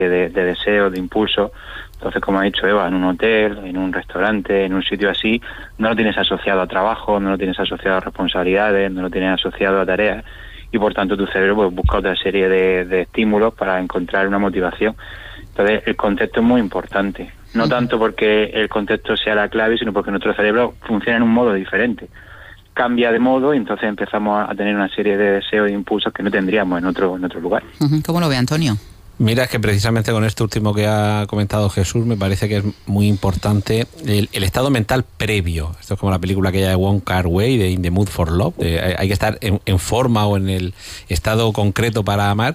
de deseos, de impulsos. Entonces, como ha dicho Eva, en un hotel, en un restaurante, en un sitio así, no lo tienes asociado a trabajo, no lo tienes asociado a responsabilidades, no lo tienes asociado a tareas, y por tanto tu cerebro pues busca otra serie de estímulos para encontrar una motivación. Entonces, el contexto es muy importante. No tanto porque el contexto sea la clave, sino porque nuestro cerebro funciona en un modo diferente. Cambia de modo y entonces empezamos a tener una serie de deseos e impulsos que no tendríamos en otro lugar. ¿Cómo lo ve Antonio? Mira, es que precisamente con esto último que ha comentado Jesús, me parece que es muy importante el estado mental previo. Esto es como la película aquella de Wong Kar-wai, de In the Mood for Love. Hay que estar en forma o en el estado concreto para amar.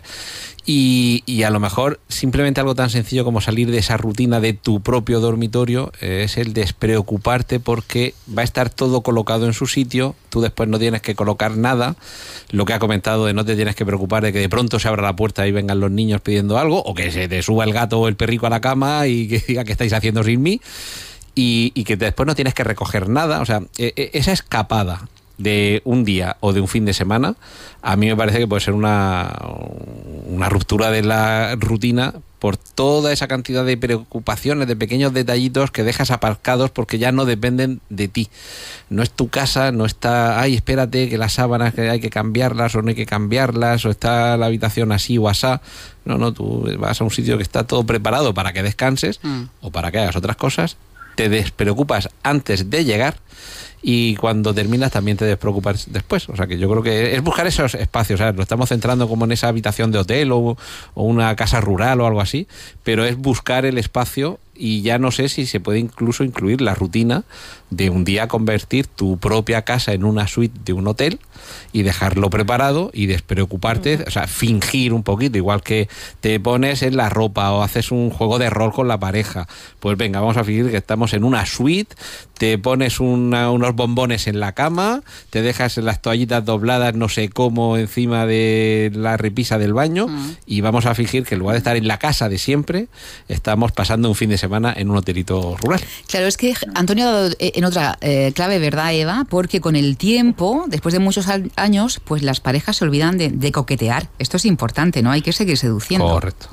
Y a lo mejor simplemente algo tan sencillo como salir de esa rutina de tu propio dormitorio es el despreocuparte, porque va a estar todo colocado en su sitio, tú después no tienes que colocar nada. Lo que ha comentado de no te tienes que preocupar de que de pronto se abra la puerta y vengan los niños pidiendo algo, o que se te suba el gato o el perrico a la cama y que diga que estáis haciendo sin mí, y que después no tienes que recoger nada. O sea, esa escapada de un día o de un fin de semana, a mí me parece que puede ser una ruptura de la rutina por toda esa cantidad de preocupaciones, de pequeños detallitos que dejas aparcados porque ya no dependen de ti. No es tu casa, no está, ay, espérate que las sábanas que hay que cambiarlas o no hay que cambiarlas, o está la habitación así o asá. No, tú vas a un sitio que está todo preparado para que descanses o para que hagas otras cosas, te despreocupas antes de llegar, y cuando terminas también te despreocupas después. O sea que yo creo que es buscar esos espacios, ¿sabes? Lo estamos centrando como en esa habitación de hotel o una casa rural o algo así, pero es buscar el espacio. Y ya no sé si se puede incluso incluir la rutina de un día convertir tu propia casa en una suite de un hotel y dejarlo preparado y despreocuparte, o sea, fingir un poquito, igual que te pones en la ropa o haces un juego de rol con la pareja. Pues venga, vamos a fingir que estamos en una suite, te pones unos bombones en la cama, te dejas las toallitas dobladas no sé cómo encima de la repisa del baño y vamos a fingir que en lugar de estar en la casa de siempre, estamos pasando un fin de semana en un hotelito rural. Claro, es que Antonio ha dado en otra clave, ¿verdad, Eva? Porque con el tiempo, después de muchos años, pues las parejas se olvidan de coquetear. Esto es importante, ¿no? Hay que seguir seduciendo. Correcto.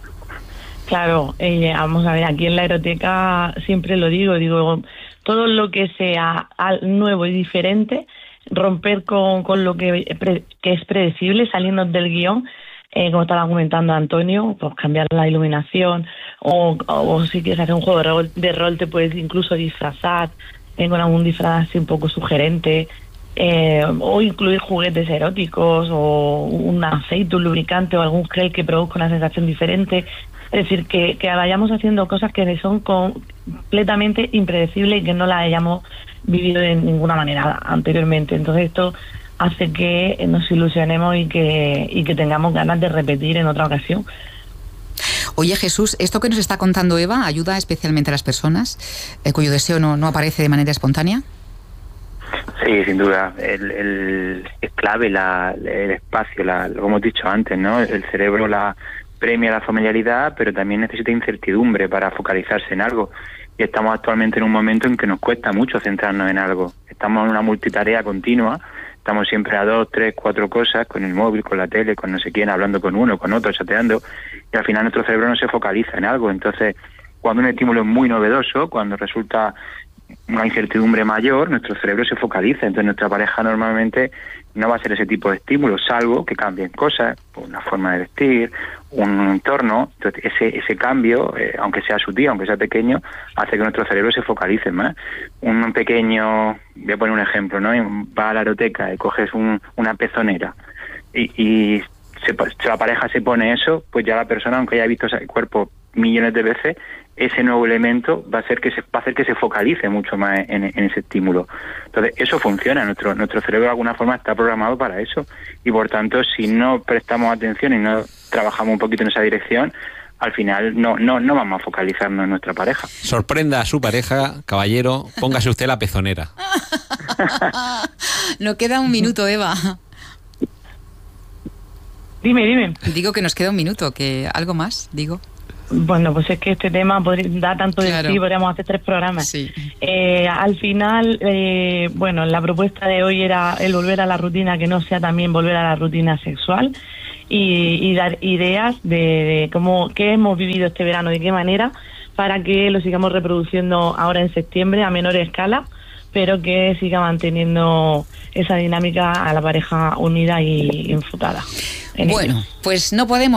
Claro, vamos a ver, aquí en la Eroteca siempre lo digo, todo lo que sea nuevo y diferente, romper con lo que es predecible, saliendo del guión, como estaba comentando Antonio, pues cambiar la iluminación, o si quieres hacer un juego de rol te puedes incluso disfrazar con algún disfraz así un poco sugerente, o incluir juguetes eróticos, o un aceite, un lubricante o algún gel que produzca una sensación diferente. Es decir, que vayamos haciendo cosas que son completamente impredecibles y que no las hayamos vivido de ninguna manera anteriormente. Entonces esto hace que nos ilusionemos y que tengamos ganas de repetir en otra ocasión. Oye, Jesús, esto que nos está contando Eva ayuda especialmente a las personas cuyo deseo no aparece de manera espontánea. Sí, sin duda. Es clave el espacio, como hemos dicho antes, ¿no? El cerebro premia la familiaridad, pero también necesita incertidumbre para focalizarse en algo. Y estamos actualmente en un momento en que nos cuesta mucho centrarnos en algo. Estamos en una multitarea continua, estamos siempre a 2, 3, 4 cosas, con el móvil, con la tele, con no sé quién, hablando con uno, con otro, chateando, y al final nuestro cerebro no se focaliza en algo. Entonces, cuando un estímulo es muy novedoso, cuando resulta una incertidumbre mayor, nuestro cerebro se focaliza. Entonces nuestra pareja normalmente no va a ser ese tipo de estímulo, salvo que cambien cosas, una forma de vestir, un entorno. Entonces ese cambio, aunque sea sutil, aunque sea pequeño, hace que nuestro cerebro se focalice más. Un pequeño, voy a poner un ejemplo, ¿no? Va a la eroteca y coges una pezonera y la pareja se pone eso, pues ya la persona, aunque haya visto ese cuerpo millones de veces, ese nuevo elemento va a hacer que se focalice mucho más en ese estímulo. Entonces eso funciona, nuestro cerebro de alguna forma está programado para eso, y por tanto si no prestamos atención y no trabajamos un poquito en esa dirección, al final no vamos a focalizarnos en nuestra pareja. Sorprenda a su pareja, caballero, póngase usted la pezonera. Nos queda un minuto, Eva. Dime. Digo que nos queda un minuto, que algo más, digo. Bueno, pues es que este tema da tanto de sí, podríamos hacer 3 programas. Sí. Al final, la propuesta de hoy era el volver a la rutina, que no sea también volver a la rutina sexual, y dar ideas de cómo, qué hemos vivido este verano, de qué manera, para que lo sigamos reproduciendo ahora en septiembre a menor escala, pero que siga manteniendo esa dinámica a la pareja unida y enfocada. Bueno, pues no podemos